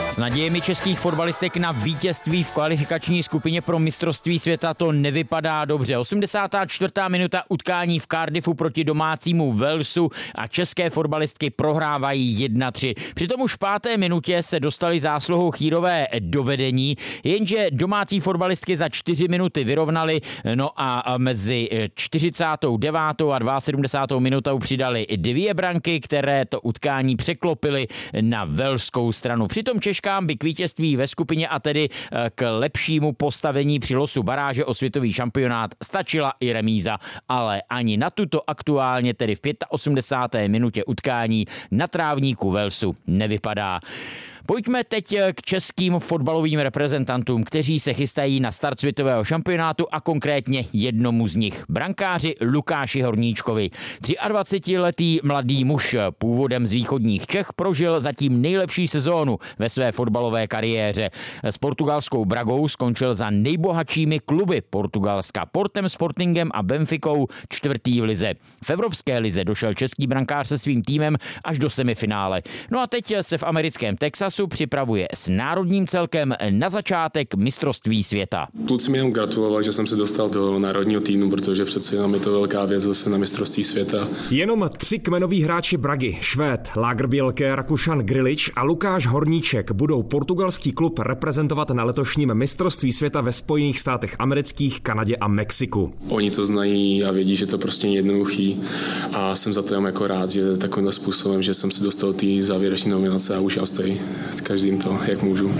S nadějemi českých fotbalistek na vítězství v kvalifikační skupině pro mistrovství světa to nevypadá dobře. 84. minuta utkání v Cardiffu proti domácímu Walesu a české fotbalistky prohrávají 1-3. Přitom už v 5. minutě se dostali zásluhou Chýrové do vedení, jenže domácí fotbalistky za 4 minuty vyrovnali, no a mezi 49. a 72. minutou přidali 2 branky, které to utkání překlopily na waleskou stranu. Přitom Češkám by k vítězství ve skupině a tedy k lepšímu postavení při losu baráže o světový šampionát stačila i remíza, ale ani na tuto aktuálně tedy v 85. minutě utkání na trávníku Walesu nevypadá. Pojďme teď k českým fotbalovým reprezentantům, kteří se chystají na start světového šampionátu a konkrétně jednomu z nich, brankáři Lukáši Horníčkovi. 23letý mladý muž původem z východních Čech prožil zatím nejlepší sezónu ve své fotbalové kariéře. S portugalskou Bragou skončil za nejbohatšími kluby Portugalska, Portem, Sportingem a Benficou 4. v lize. V evropské lize došel český brankář se svým týmem až do semifinále. No a teď se v americkém Texasu připravuje s národním celkem na začátek mistrovství světa. Kluci mi jenom gratulovali, že jsem se dostal do národního týmu, protože přece jenom je to velká věc zase na mistrovství světa. Jenom 3 kmenoví hráči Bragy, Švéd Lagerbielke, Rakušan Grilič a Lukáš Horníček budou portugalský klub reprezentovat na letošním mistrovství světa ve Spojených státech amerických, Kanadě a Mexiku. Oni to znají a vědí, že to prostě není jednoduchý a jsem za to jen jako rád, že takovým způsobem, že jsem se dostal té závěrečné nominace a užil stojí každým to, jak můžu.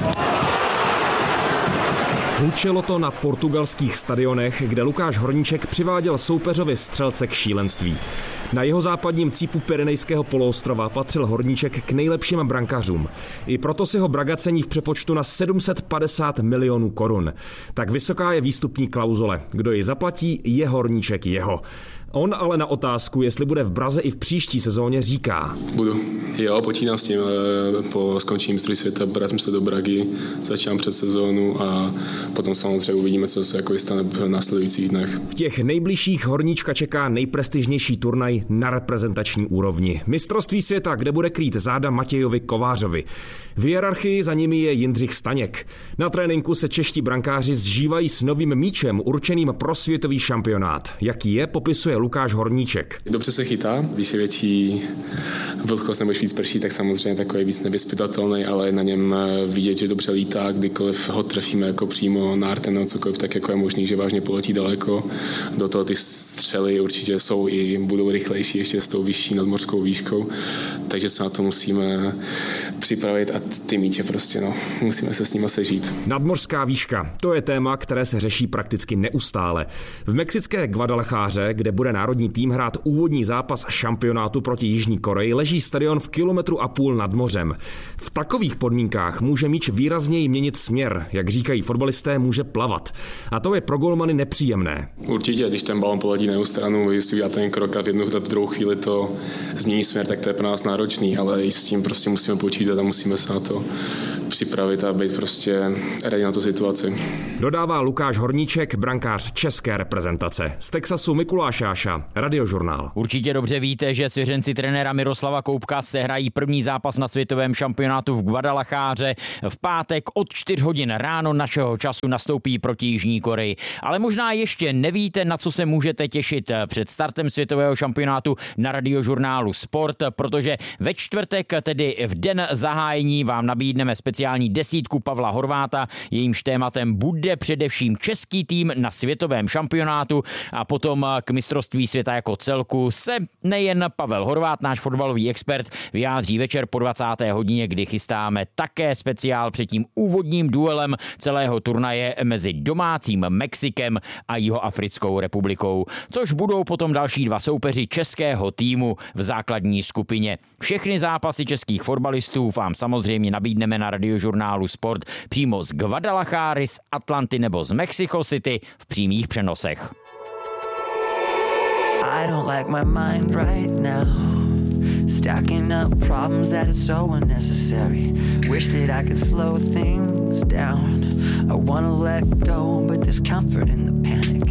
Hučelo to na portugalských stadionech, kde Lukáš Horníček přiváděl soupeřovi střelce k šílenství. Na jeho západním cípu Pyrenejského poloostrova patřil Horníček k nejlepším brankařům. I proto si ho Braga cení v přepočtu na 750 milionů korun. Tak vysoká je výstupní klauzule. Kdo ji zaplatí, je Horníček jeho. On ale na otázku, jestli bude v Braze i v příští sezóně, říká. Budu. Jo, počítám s tím. Po skončení mistrovství světa vracím se do Bragy, začínám před sezónu a potom samozřejmě uvidíme, co se jako stane v následujících dnech. V těch nejbližších Horníčka čeká nejprestižnější turnaj na reprezentační úrovni. Mistrovství světa, kde bude krýt záda Matějovi Kovářovi. V hierarchii za nimi je Jindřich Staněk. Na tréninku se čeští brankáři zžívají s novým míčem určeným pro světový šampionát. Jaký je, popisuje Lukáš Horníček. Dobře se chytá, když je větší vlhkost nebo víc prší, tak samozřejmě takový víc nevyzpytatelný, ale na něm vidět, že dobře lítá, kdykoliv ho trefíme jako přímo na artem nebo cokoliv, tak jako je možný, že vážně poletí daleko. Do toho ty střely určitě jsou i budou rychlejší ještě s tou vyšší nadmořskou výškou, takže se na to musíme připravit a ty míče prostě, musíme se s nimi sežít. Nadmořská výška, to je téma, které se řeší prakticky neustále. V mexické Guadalajáře, kde bude národní tým hrát úvodní zápas šampionátu proti Jižní Koreji, leží stadion v 1,5 kilometru nad mořem. V takových podmínkách může míč výrazněji měnit směr, jak říkají fotbalisté, může plavat. A to je pro golmany nepříjemné. Určitě, když ten balon poletí na jednu stranu, když si uděláte ten krok a v druhou chvíli to změní směr, tak to je pro nás náročný, ale i s tím prostě musíme počítat a musíme se na to připravit a být prostě ready na tu situaci. Dodává Lukáš Horníček, brankář české reprezentace. Z Texasu Mikuláš Jáša, Radiožurnál. Určitě dobře víte, že svěřenci trenéra Miroslava Koubka sehrají první zápas na světovém šampionátu v Guadalajáře. V pátek od 4 hodin ráno našeho času nastoupí proti Jižní Koreji. Ale možná ještě nevíte, na co se můžete těšit před startem světového šampionátu na Radiožurnálu Sport, protože ve čtvrtek, tedy v den zahájení, vám nabídneme speciální desítku Pavla Horváta. Jejímž tématem bude především český tým na světovém šampionátu a potom k mistrovství světa jako celku se nejen Pavel Horvát, náš fotbalový expert, vyjádří večer po 20. hodině, kdy chystáme také speciál před tím úvodním duelem celého turnaje mezi domácím Mexikem a Jihoafrickou republikou, což budou potom další 2 soupeři českého týmu v základní skupině. Všechny zápasy českých fotbalistů vám samozřejmě nabídneme na Radiožurnálu Sport přímo z Guadalajáry, z Atlanty nebo z Mexico City v přímých přenosech. I don't like my mind right now, stacking up problems that are so unnecessary. Wish that I could slow things down. I wanna let go, but there's comfort in the panic.